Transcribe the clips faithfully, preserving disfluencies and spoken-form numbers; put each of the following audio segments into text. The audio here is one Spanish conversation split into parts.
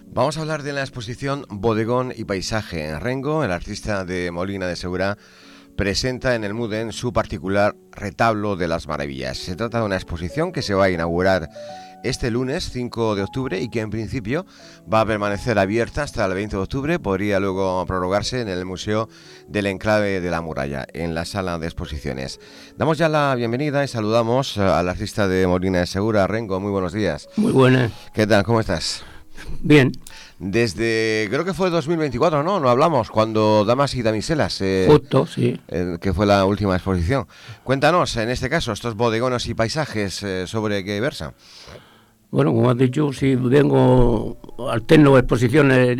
Vamos a hablar de la exposición Bodegón y Paisaje. Rengo, el artista de Molina de Segura, presenta en el Muden su particular retablo de las maravillas. Se trata de una exposición que se va a inaugurar este lunes cinco de octubre y que en principio va a permanecer abierta hasta el veinte de octubre. Podría luego prorrogarse en el Museo del Enclave de la Muralla, en la sala de exposiciones. Damos ya la bienvenida y saludamos al artista de Molina de Segura. Rengo, muy buenos días. Muy buenas. ¿Qué tal? ¿Cómo estás? Bien. Desde, creo que fue dos mil veinticuatro, ¿no? No hablamos, cuando Damas y Damiselas. Eh, Justo, sí. Eh, que fue la última exposición. Cuéntanos, en este caso, estos bodegones y paisajes, eh, ¿sobre qué versan? Bueno, como has dicho, sí, vengo alterno a exposiciones.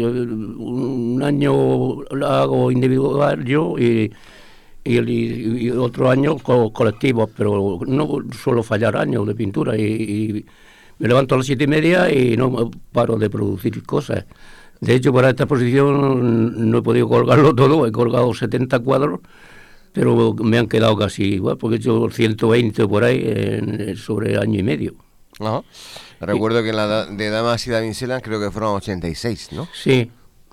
Un año la hago individual yo y, y, el, y otro año co- colectivos, pero no suelo fallar años de pintura y... y me levanto a las siete y media y no paro de producir cosas. De hecho, para esta exposición no he podido colgarlo todo, he colgado setenta cuadros, pero me han quedado casi igual, porque he hecho ciento veinte por ahí en, sobre año y medio. Ajá. Recuerdo y, que en la de Damas y Damiselas creo que fueron ochenta y seis, ¿no? Sí.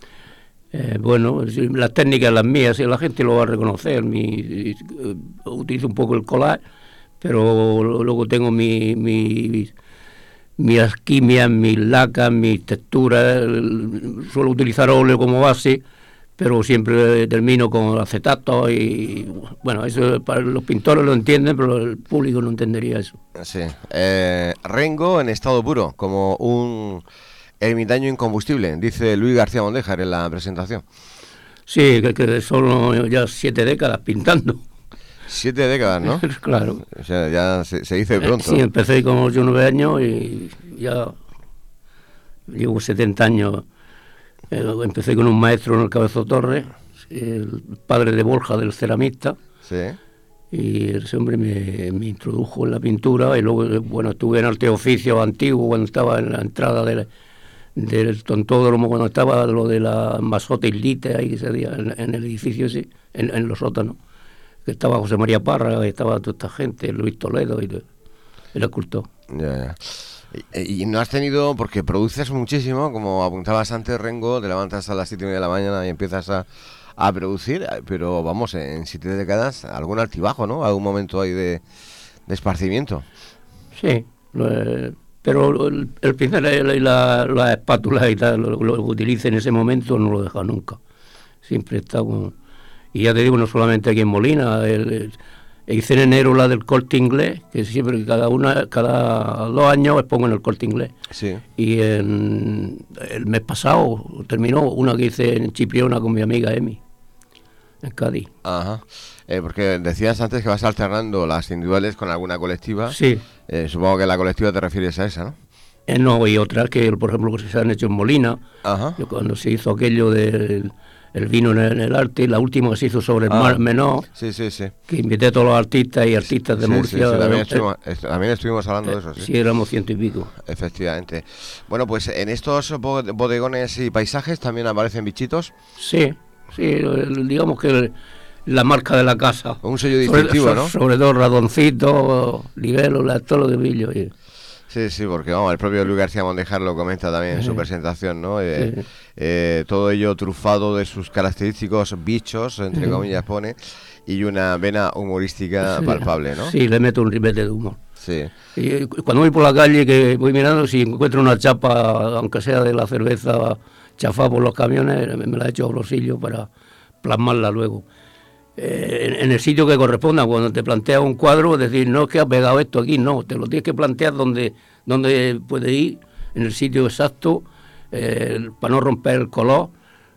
Eh, bueno, las técnicas las mías, la gente lo va a reconocer. Mi, utilizo un poco el collage, pero luego tengo mi... mi mis alquimias, mis lacas, mis texturas. Suelo utilizar óleo como base, pero siempre termino con acetato y bueno, eso para los pintores lo entienden, pero el público no entendería eso. Sí. Eh, Rengo en estado puro, como un ermitaño incombustible, dice Luis García Mondéjar en la presentación. Sí, que, que son ya siete décadas pintando. Siete décadas, ¿no? Claro. O sea, ya se, se dice pronto. Sí, empecé con ocho o nueve años y ya llevo setenta años. Eh, empecé con un maestro en el Cabezo Torres, el padre de Borja, del ceramista. Sí. Y ese hombre me, me introdujo en la pintura y luego, bueno, estuve en arte oficio antiguo cuando estaba en la entrada del, del tontódromo, cuando estaba lo de la Masota Islite, ahí que se hacía en, en el edificio ese, en, en los sótanos. Que estaba José María Parra, estaba toda esta gente, Luis Toledo, y el escultor. Ya, ya. Y, y no has tenido, porque produces muchísimo, como apuntabas antes, Rengo, te levantas a las siete y media de la mañana y empiezas a, a producir, pero vamos, en siete décadas, algún altibajo, ¿no? Algún momento ahí de, de esparcimiento. Sí, lo, pero el, el pincel y la, la espátula y tal, lo, lo que utilice en ese momento no lo deja nunca. Siempre está con... Y ya te digo, no solamente aquí en Molina, el, el, hice en enero la del Corte Inglés, que siempre, cada una cada dos años expongo en el Corte Inglés. Sí. Y en, el mes pasado terminó una que hice en Chipriona con mi amiga Emi, en Cádiz. Ajá. Eh, porque decías antes que vas alternando las individuales con alguna colectiva. Sí. Eh, supongo que la colectiva te refieres a esa, ¿no? Eh, no, y otras que, por ejemplo, que se han hecho en Molina. Ajá. Cuando se hizo aquello del... el vino en el, en el arte, la última que se hizo sobre el ah, mar menor, sí, sí, sí. que invité a todos los artistas y artistas de sí, Murcia. Sí, sí, también, eh, estuvimos, eh, también estuvimos hablando eh, de eso. Sí. sí, éramos ciento y pico. Efectivamente. Bueno, pues en estos bodegones y paisajes también aparecen bichitos. Sí, sí, digamos que la marca de la casa. Un sello distintivo, sobre, ¿no? Sobre todo ratoncitos, libelos, todo lo de brillo. Y... Sí, sí, porque vamos, el propio Luis García Mondéjar lo comenta también en su presentación, ¿no? Eh, sí. eh, todo ello trufado de sus característicos bichos, entre comillas pone, y una vena humorística sí. palpable, ¿no? Sí, le meto un ribete de humor. Sí. Y cuando voy por la calle, que voy mirando, si encuentro una chapa, aunque sea de la cerveza chafada por los camiones, me la echo a bolsillo para plasmarla luego. Eh, en, en el sitio que corresponda, cuando te planteas un cuadro, es decir, no es que has pegado esto aquí, no, te lo tienes que plantear donde, donde puede ir, en el sitio exacto, eh, para no romper el color,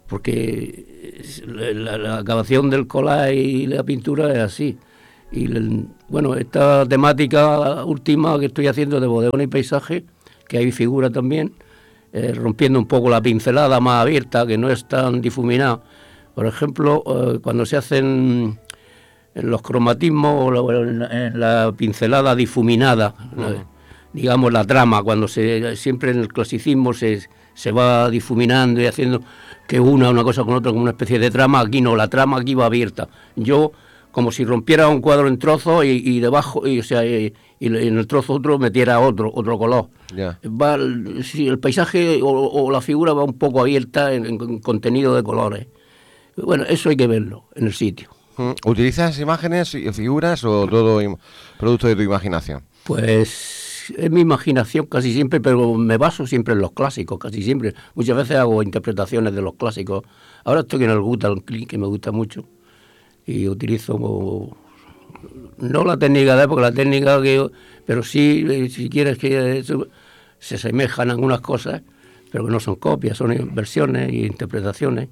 porque la, la acabación del collage y la pintura es así. Y bueno, esta temática última que estoy haciendo de bodegón y paisaje, que ahí figura también, eh, rompiendo un poco la pincelada más abierta, que no es tan difuminada. Por ejemplo, eh, cuando se hacen en los cromatismos o en, en la pincelada difuminada, uh-huh. eh, digamos la trama, cuando se siempre en el clasicismo se, se va difuminando y haciendo que una una cosa con otra como una especie de trama, aquí no, la trama aquí va abierta. Yo, como si rompiera un cuadro en trozos y, y debajo, y, o sea, y, y en el trozo otro metiera otro otro color. Yeah. Va, si el paisaje o, o la figura va un poco abierta en, en contenido de colores. Bueno, eso hay que verlo en el sitio. ¿Utilizas imágenes y figuras o todo im- producto de tu imaginación? Pues es mi imaginación casi siempre, pero me baso siempre en los clásicos, casi siempre. Muchas veces hago interpretaciones de los clásicos. Ahora estoy en el Guthrie, que me gusta mucho, y utilizo no la técnica de época, la técnica que yo, pero sí, si quieres que eso, se asemejan algunas cosas, pero que no son copias, son versiones e interpretaciones.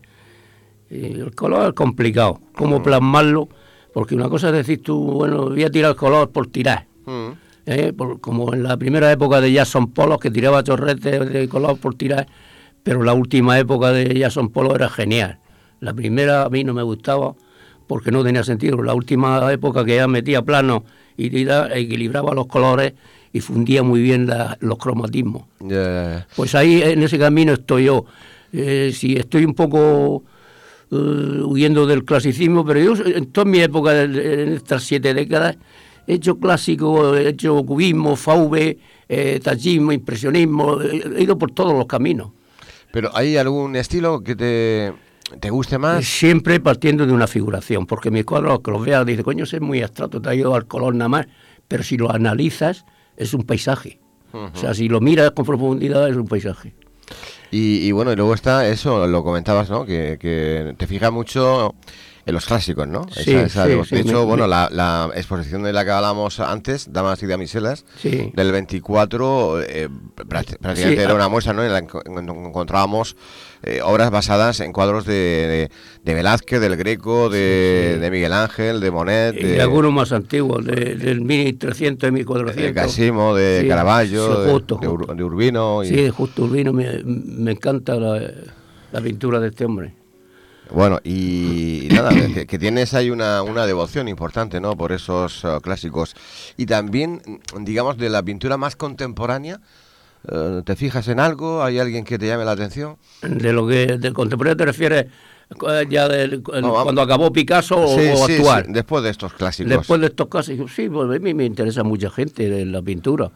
Y el color es complicado, cómo plasmarlo, porque una cosa es decir tú, bueno, voy a tirar el color por tirar, mm. ¿eh? por, como en la primera época de Jackson Pollock, que tiraba chorretes de color por tirar, pero la última época de Jackson Pollock era genial. La primera a mí no me gustaba, porque no tenía sentido. La última época que ya metía plano y tiraba, equilibraba los colores y fundía muy bien la, los cromatismos. Yeah. Pues ahí, en ese camino estoy yo. Eh, si estoy un poco uh, huyendo del clasicismo, pero yo en toda mi época, en estas siete décadas, he hecho clásico, he hecho cubismo, fauve, eh, tachismo, impresionismo, he ido por todos los caminos. ¿Pero hay algún estilo que te, te guste más? Siempre partiendo de una figuración, porque mis cuadros, que los veas, dice, coño, ese es muy abstracto, te ha ido al color nada más, pero si lo analizas, es un paisaje. Uh-huh. O sea, si lo miras con profundidad, es un paisaje. Y, y bueno, y luego está eso, lo comentabas, ¿no? Que, que te fijas mucho en los clásicos, ¿no? Sí, esa, esa, sí, de sí, hecho, me, bueno, me... La, la exposición de la que hablábamos antes, Damas y Damiselas, sí. del veinticuatro, eh, prácticamente sí, era una muestra, ¿no? En la que encontrábamos eh, obras basadas en cuadros de, de, de Velázquez, del Greco, de, sí. de Miguel Ángel, de Monet. Y de algunos más antiguos, de, del mil trescientos, mil cuatrocientos. De Casimo, de sí, Caravaggio, sí, justo, de, justo. de Urbino. Y... Sí, de justo Urbino, me, me encanta la, la pintura de este hombre. Bueno, y, y nada, que, que tienes ahí una, una devoción importante, ¿no? Por esos uh, clásicos. Y también, digamos, de la pintura más contemporánea, uh, ¿te fijas en algo? ¿Hay alguien que te llame la atención? De lo que del contemporáneo te refieres ya de, no, cuando acabó Picasso o, sí, o sí, actual. Sí, después de estos clásicos. Después de estos clásicos, sí, pues a mí me interesa mucha gente en la pintura.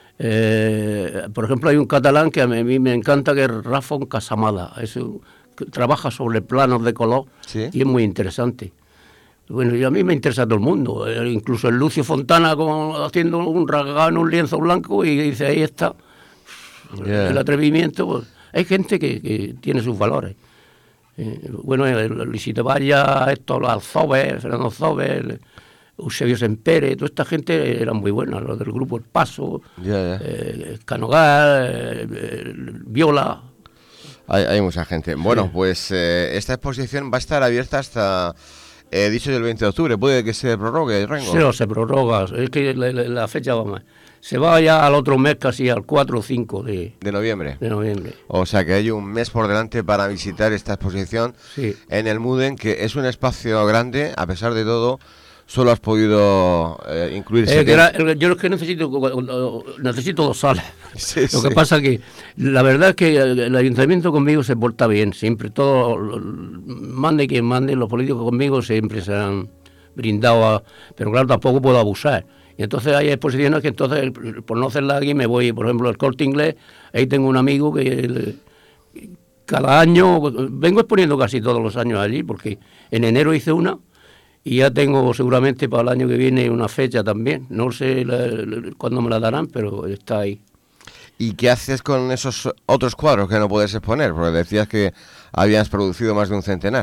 Eh, por ejemplo, hay un catalán que a mí me encanta, que es Rafon Casamada. Es un, trabaja sobre planos de color, ¿sí? Y es muy interesante. Bueno, y a mí me interesa todo el mundo, eh, incluso el Lucio Fontana con, haciendo un rasgado en un lienzo blanco y dice, ahí está, yeah. El atrevimiento. Pues, hay gente que, que tiene sus valores. Eh, bueno, Luisito Valla, estos, Alzobes, Fernando Alzobes, Eusebio Sempere, toda esta gente eran muy buena, los del grupo El Paso, yeah, yeah. Eh, Canogar, eh, eh, Viola. Hay, hay mucha gente. Bueno, sí. Pues eh, esta exposición va a estar abierta hasta, eh, dicho el veinte de octubre. ¿Puede que se prorrogue, Rengo? Sí, no, se prorroga. Es que la, la, la fecha va más. Se va ya al otro mes, casi al cuatro o cinco de, de noviembre. De noviembre. O sea que hay un mes por delante para visitar esta exposición, sí. En el Muden, que es un espacio grande, a pesar de todo. Solo has podido eh, incluir... Eh, que era, yo es que necesito necesito dos salas. Sí, Lo que sí. pasa que la verdad es que el ayuntamiento conmigo se porta bien, siempre. Todo, mande quien mande, los políticos conmigo siempre se han brindado a... Pero claro, tampoco puedo abusar. Y entonces hay exposiciones que entonces, por no hacerla aquí, me voy, por ejemplo, al Corte Inglés, ahí tengo un amigo que cada año, vengo exponiendo casi todos los años allí, porque en enero hice una, y ya tengo seguramente para el año que viene una fecha también. No sé la, la, cuándo me la darán, pero está ahí. ¿Y qué haces con esos otros cuadros que no puedes exponer? Porque decías que habías producido más de un centenar.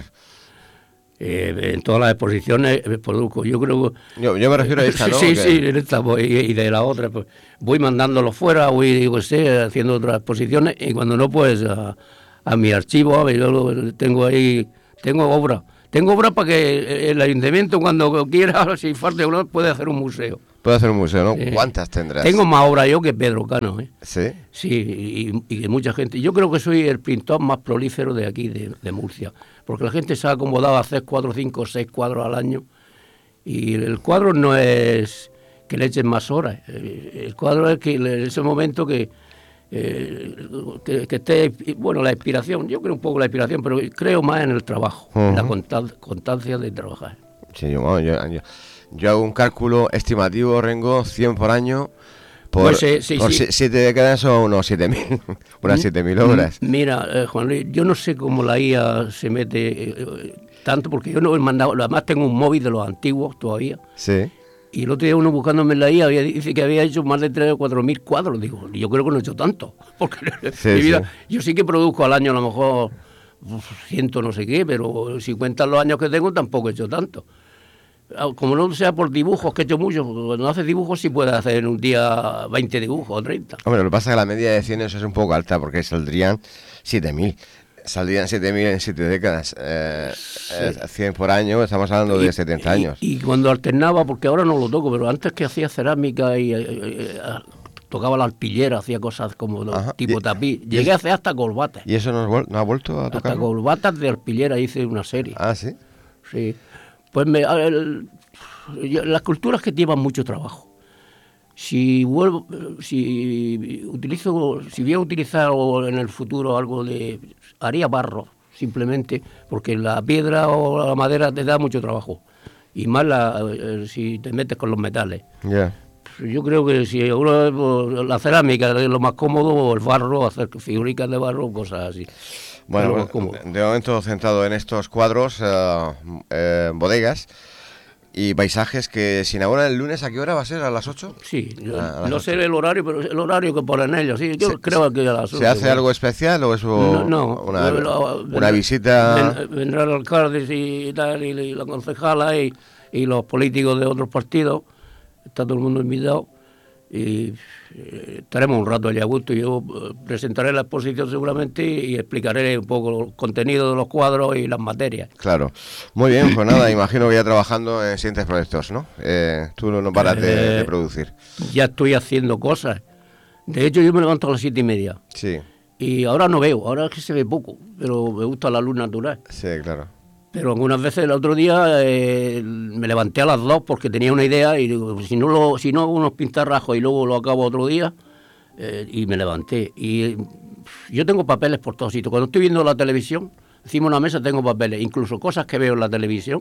Eh, en todas las exposiciones eh, produzco. Yo creo yo, yo me refiero a esta, ¿no? Sí, que... sí, en esta voy, y de la otra. Pues, voy mandándolo fuera, voy, digo, sé, haciendo otras exposiciones, y cuando no, pues a, a mi archivo, a ver, yo lo, tengo ahí, tengo obra. Tengo obra para que el ayuntamiento, cuando quiera, si falta una, puede hacer un museo. Puede hacer un museo, ¿no? Eh, ¿Cuántas tendrás? Tengo más obra yo que Pedro Cano, ¿eh? ¿Sí? Sí, y, y que mucha gente. Yo creo que soy el pintor más prolífero de aquí, de, de Murcia, porque la gente se ha acomodado a hacer cuatro, cinco, seis cuadros al año, y el cuadro no es que le echen más horas. El cuadro es que en ese momento que... Eh, que, que esté, bueno, la inspiración, yo creo un poco la inspiración, pero creo más en el trabajo, uh-huh. En la constancia de trabajar. Sí, yo, yo, yo, Yo hago un cálculo estimativo, Rengo, cien por año. Por, pues, eh, sí, por sí. siete décadas son unos siete mil, unas siete mil obras. Mira, eh, Juan Luis, yo no sé cómo la I A se mete eh, tanto, porque yo no he mandado, además tengo un móvil de los antiguos todavía. Sí. Y el otro día uno buscándome en la I A había, dice que había hecho más de tres o cuatro mil cuadros. Digo, yo creo que no he hecho tanto. Porque sí, mi vida, sí. Yo sí que produzco al año a lo mejor ciento no sé qué, pero si cuentan los años que tengo tampoco he hecho tanto. Como no sea por dibujos, que he hecho mucho, cuando haces dibujos sí puedes hacer en un día veinte dibujos o treinta. Hombre, lo que pasa es que la media de cien es un poco alta, porque saldrían siete mil. Saldrían siete mil en siete décadas. Eh, sí. eh, cien por año, estamos hablando de y, setenta años. Y, y cuando alternaba, porque ahora no lo toco, pero antes que hacía cerámica y... y, y tocaba la arpillera, hacía cosas como Ajá. tipo tapiz. Llegué a hacer hasta colbatas. ¿Y eso no, no ha vuelto a tocar? Hasta colbatas de arpillera hice una serie. Ah, ¿sí? Sí. Pues me, el, las culturas que llevan mucho trabajo. Si vuelvo, si utilizo, si voy a utilizar en el futuro algo de, haría barro, simplemente, porque la piedra o la madera te da mucho trabajo. Y más la, si te metes con los metales. Ya. Yeah. Yo creo que si uno, la cerámica es lo más cómodo, o el barro, hacer figuritas de barro, cosas así. Bueno, bueno de momento centrado en estos cuadros, uh, eh, bodegas y paisajes que se inauguran el lunes. ¿A qué hora va a ser? ¿A las ocho? Sí, a no ocho. Sé el horario, pero el horario que ponen ellos. Sí, yo se, creo que a las ocho. ¿Se hace algo especial o es no, no, una, lo, una vendrá, visita? Ven, vendrá el alcalde y tal, y, y la concejala y, y los políticos de otros partidos. Está todo el mundo invitado y eh, estaremos un rato allí a gusto. Yo eh, presentaré la exposición seguramente y, y explicaré un poco el contenido de los cuadros y las materias. Claro. Muy bien, pues nada, imagino que ya trabajando en siguientes proyectos, ¿no? Eh, tú no paras eh, de, de producir. Ya estoy haciendo cosas. De hecho, yo me levanto a las siete y media. Sí. Y ahora no veo, ahora es que se ve poco, pero me gusta la luz natural. Sí, claro. Pero algunas veces el otro día eh, me levanté a las dos porque tenía una idea y digo, si no lo, si no hago unos pintarrajos y luego lo acabo otro día, eh, y me levanté. Y yo tengo papeles por todos sitios. Cuando estoy viendo la televisión, encima de una mesa tengo papeles, incluso cosas que veo en la televisión,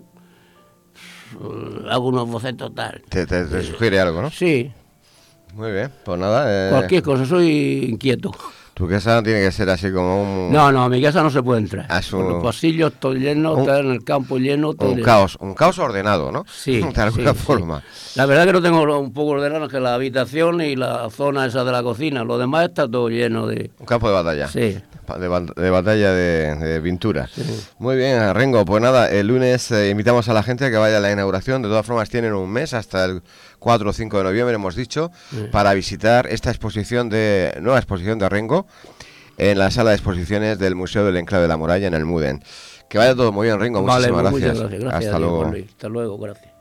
eh, hago unos bocetos tal. Te, te, te sugiere algo, ¿no? Sí. Muy bien, pues nada. Eh... Cualquier cosa, soy inquieto. Tu casa tiene que ser así como un... No, no, a mi casa no se puede entrar. A su... Por los pasillos todo lleno, un... está en el campo lleno. Todo un lleno. caos, un caos ordenado, ¿no? Sí. De alguna sí, forma. Sí. La verdad que no tengo un poco ordenado, que la habitación y la zona esa de la cocina, lo demás está todo lleno de... Un campo de batalla. Sí. De, de batalla de, de pintura. Sí. Muy bien, Rengo, pues nada, el lunes eh, invitamos a la gente a que vaya a la inauguración. De todas formas tienen un mes, hasta el cuatro o cinco de noviembre hemos dicho, sí. para visitar esta exposición de, nueva exposición de Rengo, en la sala de exposiciones del Museo del Enclave de la Muralla en el Muden. Que vaya todo muy bien, Rengo. Vale, Muchísimas pues gracias. Muchas gracias. Gracias. Hasta luego. Hasta luego, gracias.